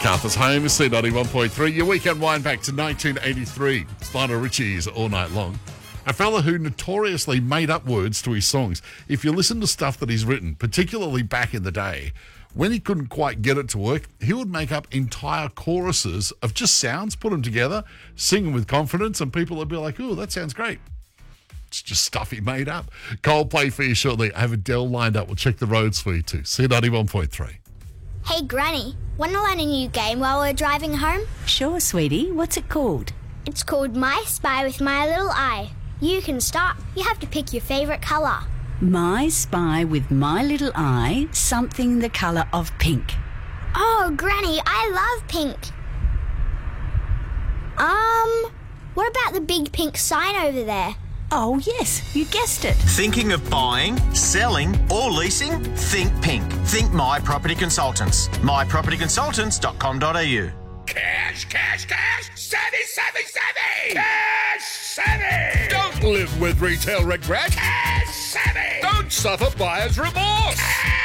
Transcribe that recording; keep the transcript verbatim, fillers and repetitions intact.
MacArthur's Home, C ninety-one point three. Your weekend wind back to nineteen eighty-three. It's Lionel Richie's All Night Long. A fella who notoriously made up words to his songs. If you listen to stuff that he's written, particularly back in the day, when he couldn't quite get it to work, he would make up entire choruses of just sounds, put them together, sing with confidence, and people would be like, ooh, that sounds great. It's just stuff he made up. Coldplay for you shortly. I have Adele lined up. We'll check the roads for you too. C ninety-one point three. Hey, Granny, want to learn a new game while we're driving home? Sure, sweetie. What's it called? It's called My Spy with My Little Eye. You can start. You have to pick your favourite colour. My Spy with My Little Eye, something the colour of pink. Oh, Granny, I love pink. Um, what about the big pink sign over there? Oh, yes, you guessed it. Thinking of buying, selling or leasing? Think pink. Think My Property Consultants. my property consultants dot com dot a u. Cash, cash, cash! Savvy, savvy, savvy! Cash savvy! Don't live with retail regret. Cash savvy! Don't suffer buyer's remorse. Cash